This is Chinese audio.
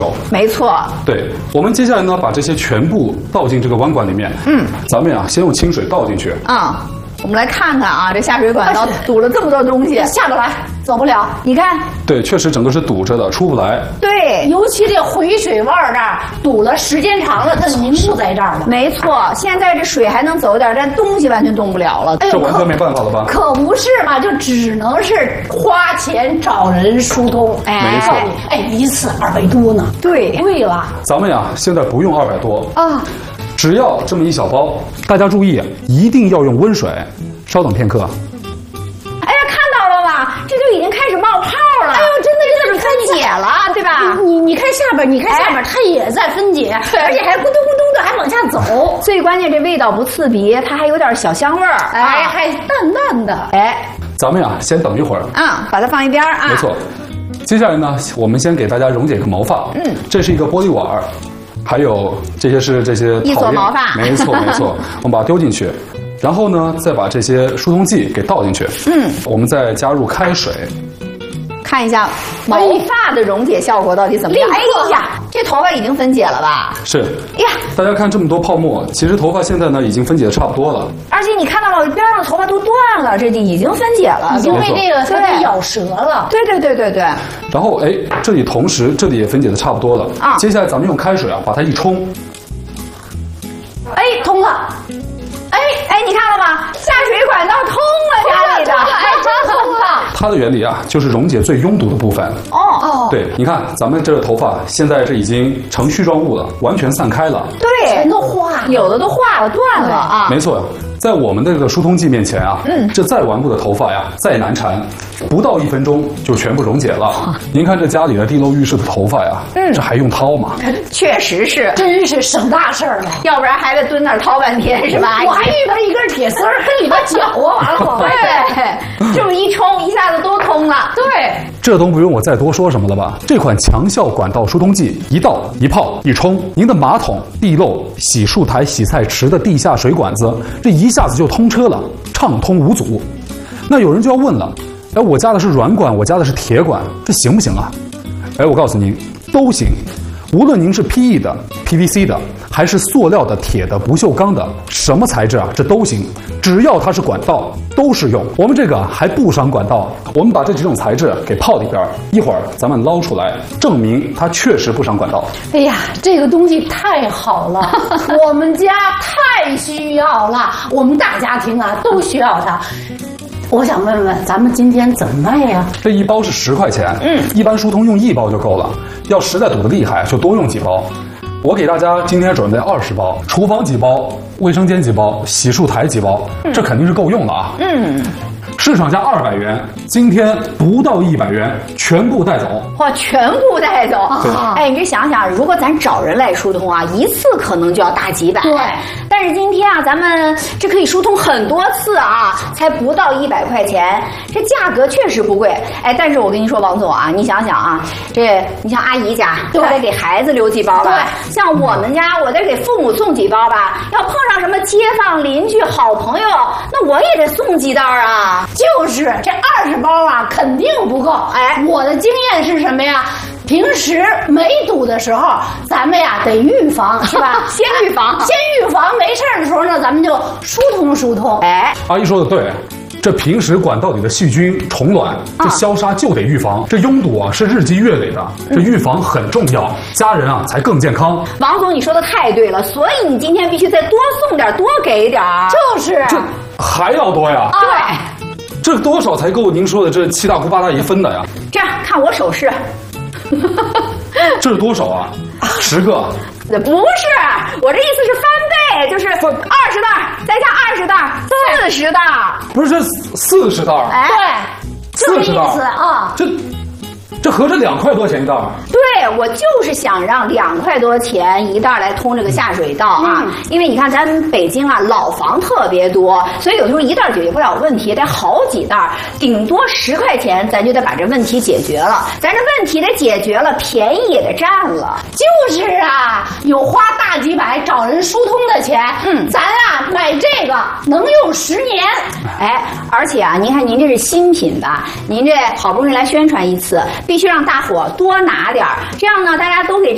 没错。 对，我们接下来呢，把这些全部倒进这个弯管里面。咱们呀，先用清水倒进去。 我们来看看啊，这下水管道堵了这么多东西， 下不来，走不了。 你看， 对，确实整个是堵着的，出不来。 对， 尤其这回水弯这儿堵了，时间长了，它凝固在这儿了。 没错，现在这水还能走一点，但东西完全动不了了。 这完全没办法了吧？ 可不是嘛，就只能是花钱找人疏通。 没错。 一次200多呢。 对， 贵了。 咱们呀，现在不用200多啊。 只要这么一小包，大家注意，一定要用温水。稍等片刻。 哎呀，看到了吧？这就已经开始冒泡了。 哎呦，真的这就是分解了，对吧？ 你看下边，你看下边，它也在分解，而且还咕咚咕咚的还往下走。 最关键，这味道不刺鼻，它还有点小香味儿， 还淡淡的。 咱们呀，先等一会儿。 把它放一边啊。 没错。接下来呢，我们先给大家溶解个毛发。这是一个玻璃碗。还有这些是这些一撮毛发， 没错没错，我们把它丢进去，然后呢，再把这些疏通剂给倒进去。我们再加入开水， 看一下毛发的溶解效果到底怎么样？哎呀，这头发已经分解了吧？ 是。哎呀，大家看这么多泡沫，其实头发现在呢已经分解的差不多了。 而且你看到了边上的头发都断了，这就已经分解了， 已经被这个它给咬折了。 对。 然后这里同时这里也分解的差不多了啊。接下来咱们用开水啊把它一冲， 通了。 你看了吗？下水管道通了，家里的， 真通了。 它的原理啊，就是溶解最拥堵的部分。对，你看咱们这个头发现在这已经成絮状物了，完全散开了。 对， 全都化了， 有的都化了、断了啊。 没错，在我们的这个疏通剂面前啊，这再顽固的头发呀，再难缠，不到1分钟就全部溶解了。您看这家里的地漏浴室的头发呀，这还用掏吗？ 确实是， 真是省大事儿了。 要不然还得蹲那儿掏半天，是吧？ 我还遇到一根铁丝儿跟里边搅啊，完了往外对，就是一冲一下子都通了。 对， 这都不用我再多说什么了吧？这款强效管道疏通剂，一倒一泡一冲，您的马桶、地漏、洗漱台、洗菜池的地下水管子，这一下子就通车了，畅通无阻。那有人就要问了，我家的是软管，我家的是铁管，这行不行啊？我告诉您，都行。无论您是 PE 的、PVC 的，还是塑料的、铁的、不锈钢的，什么材质啊，这都行，只要它是管道，都适用。我们这个还不伤管道，我们把这几种材质给泡里边，一会儿咱们捞出来，证明它确实不伤管道。 哎呀，这个东西太好了，我们家太需要了，我们大家庭啊都需要它。我想问问，咱们今天怎么卖呀？ 这一包是10块钱，一般疏通用1包就够了。要实在堵得厉害，就多用几包。我给大家今天准备20包，厨房几包，卫生间几包，洗漱台几包，这肯定是够用了啊。市场价200元，今天不到100元，全部带走。 哇，全部带走！你这想想，如果咱找人来疏通啊，一次可能就要大几百。 对。 但是今天啊，咱们这可以疏通很多次啊，才不到100块钱，这价格确实不贵。但是我跟你说，王总啊，你想想啊，你像阿姨家，我得给孩子留几包吧？对。像我们家，我得给父母送几包吧？要碰上什么街坊邻居、好朋友，那我也得送几袋啊。 就是这20包啊，肯定不够。我的经验是什么呀？平时没堵的时候，咱们呀得预防，是吧？ 先预防， 没事的时候呢，咱们就疏通。 阿姨说的对。这平时管道里的细菌、虫卵，这消杀就得预防。这拥堵啊是日积月累的，这预防很重要，家人啊才更健康。 王总，你说的太对了，所以你今天必须再多送点，多给点。 就是这还要多呀？ 对。 这多少才够您说的这7大姑8大姨分的呀？ 这样看我手势， 这是多少啊？10个？ 不是，我这意思是翻倍，就是20袋，再加20袋，40袋。 不是，这40袋。 对， 40袋啊， 这合着2块多钱一袋。 对，我就是想让2块多钱一袋来通这个下水道啊，因为你看咱北京啊老房特别多，所以有时候一袋解决不了问题，得好几袋，顶多10块钱，咱就得把这问题解决了。咱这问题得解决了，便宜也得占了。 就是啊，有花大几百找人疏通的钱，咱啊买这个能用10年。 而且啊，您看您这是新品吧？您这好不容易来宣传一次，必须让大伙多拿点儿，这样呢，大家都给